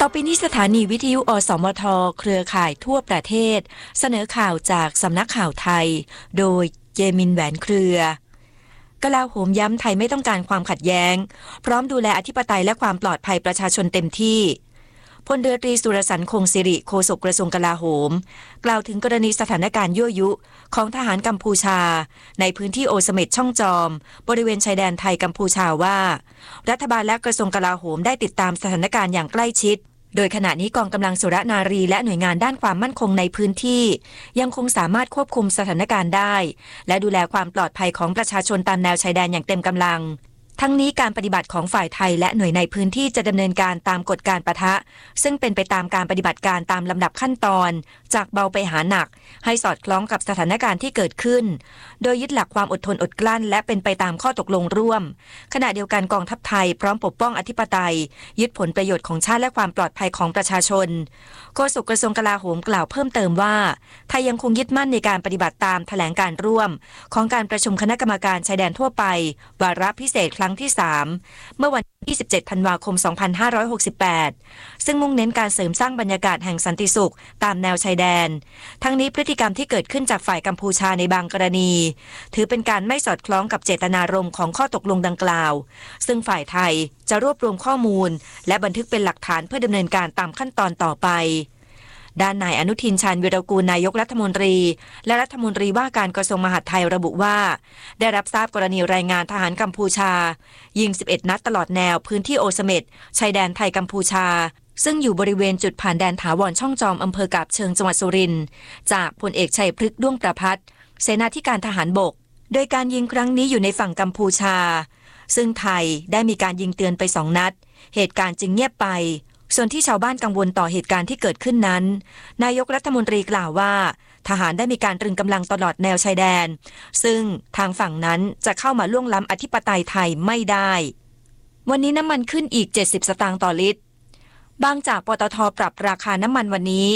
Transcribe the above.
ต่อไปนี้สถานีวิทยุอสมทเครือข่ายทั่วประเทศเสนอข่าวจากสำนักข่าวไทยโดยเยมินแหวนเครือกลาโหมย้ำไทยไม่ต้องการความขัดแย้งพร้อมดูแลอธิปไตยและความปลอดภัยประชาชนเต็มที่พลเรือตรีสุรสันต์คงสิริโฆษกกระทรวงกลาโหมกล่าวถึงกรณีสถานการณ์ยั่วยุของทหารกัมพูชาในพื้นที่โอเสเม็ดช่องจอมบริเวณชายแดนไทยกัมพูชาว่ารัฐบาลและกระทรวงกลาโหมได้ติดตามสถานการณ์อย่างใกล้ชิดโดยขณะนี้กองกำลังสุรนารีและหน่วยงานด้านความมั่นคงในพื้นที่ยังคงสามารถควบคุมสถานการณ์ได้และดูแลความปลอดภัยของประชาชนตามแนวชายแดนอย่างเต็มกำลังทั้งนี้การปฏิบัติของฝ่ายไทยและหน่วยในพื้นที่จะดำเนินการตามกฎการปะทะซึ่งเป็นไปตามการปฏิบัติการตามลำดับขั้นตอนจากเบาไปหาหนักให้สอดคล้องกับสถานการณ์ที่เกิดขึ้นโดยยึดหลักความอดทนอดกลั้นและเป็นไปตามข้อตกลงร่วมขณะเดียวกันกองทัพไทยพร้อมปกป้องอธิปไตยยึดผลประโยชน์ของชาติและความปลอดภัยของประชาชนโฆษกกระทรวงกลาโหมกล่าวเพิ่มเติมว่าไทยยังคงยึดมั่นในการปฏิบัติตามแถลงการร่วมของการประชุมคณะกรรมการชายแดนทั่วไปวาระพิเศษครั้งที่3เมื่อวันที่27ธันวาคม2568ซึ่งมุ่งเน้นการเสริมสร้างบรรยากาศแห่งสันติสุขตามแนวชายแดนทั้งนี้พฤติกรรมที่เกิดขึ้นจากฝ่ายกัมพูชาในบางกรณีถือเป็นการไม่สอดคล้องกับเจตนารมณ์ของข้อตกลงดังกล่าวซึ่งฝ่ายไทยจะรวบรวมข้อมูลและบันทึกเป็นหลักฐานเพื่อดำเนินการตามขั้นตอนต่อไปด้านนายอนุทินชาญวีรกูลนายกรัฐมนตรีและรัฐมนตรีว่าการกระทรวงมหาดไทยระบุว่าได้รับทราบกรณีรายงานทหารกัมพูชายิง11นัดตลอดแนวพื้นที่โอเสเม็ดชายแดนไทยกัมพูชาซึ่งอยู่บริเวณจุดผ่านแดนถาวรช่องจอมอำเภอกาบเชิงจังหวัดสุรินทร์จากพลเอกชัยพฤกษ์ด้วงประภัตรเสนาธิการทหารบกโดยการยิงครั้งนี้อยู่ในฝั่งกัมพูชาซึ่งไทยได้มีการยิงเตือนไป2นัดเหตุการณ์จึงเงียบไปส่วนที่ชาวบ้านกังวลต่อเหตุการณ์ที่เกิดขึ้นนั้นนายกรัฐมนตรีกล่าวว่าทหารได้มีการตรึงกำลังตลอดแนวชายแดนซึ่งทางฝั่งนั้นจะเข้ามาล่วงล้ำอธิปไตยไทยไม่ได้วันนี้น้ำมันขึ้นอีก70 สตางค์ต่อลิตรบางจากปตท.ปรับราคาน้ำมันวันนี้